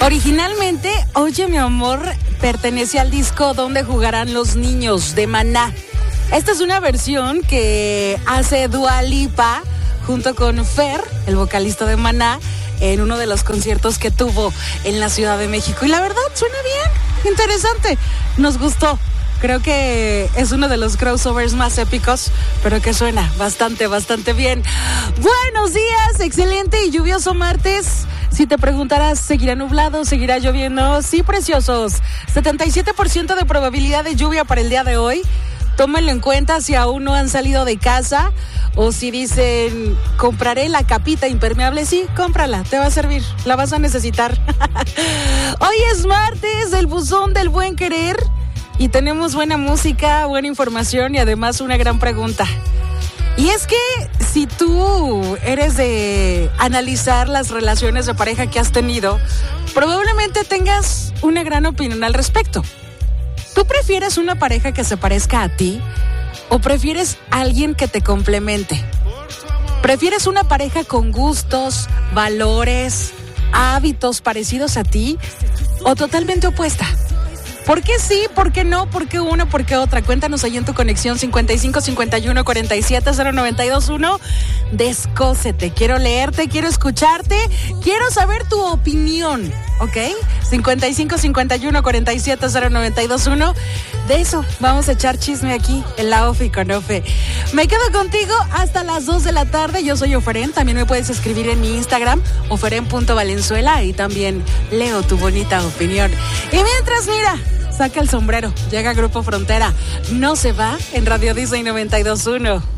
Originalmente, Oye mi amor, pertenece al disco Donde jugarán los niños de Maná. Esta es una versión que hace Dua Lipa junto con Fer, el vocalista de Maná, en uno de los conciertos que tuvo en la Ciudad de México. Y la verdad, suena bien, interesante, nos gustó. Creo que es uno de los crossovers más épicos, pero que suena bastante bien. Buenos días, excelente y lluvioso martes. Si te preguntarás, ¿seguirá nublado? ¿Seguirá lloviendo? Sí, preciosos. 77% de probabilidad de lluvia para el día de hoy. Tómenlo en cuenta si aún no han salido de casa o si dicen, compraré la capita impermeable. Sí, cómprala, te va a servir, la vas a necesitar. Hoy es martes, el buzón del buen querer. Y tenemos buena música, buena información y además una gran pregunta. Y es que si tú eres de analizar las relaciones de pareja que has tenido, probablemente tengas una gran opinión al respecto. ¿Tú prefieres una pareja que se parezca a ti o prefieres alguien que te complemente? ¿Prefieres una pareja con gustos, valores, hábitos parecidos a ti o totalmente opuesta? ¿Por qué sí? ¿Por qué no? ¿Por qué una? ¿Por qué otra? Cuéntanos ahí en tu conexión 55 51 47 0921. Descósete. Quiero leerte, quiero escucharte, quiero saber tu opinión, ¿ok? 55 51 47 0921. De eso vamos a echar chisme aquí en la Ofe y con Ofe. Me quedo contigo hasta las 2 de la tarde. Yo soy Oferen. También me puedes escribir en mi Instagram, oferen.valenzuela, y también leo tu bonita opinión. Y mientras, mira, saca el sombrero. Llega Grupo Frontera. No se va en Radio Disney 92.1.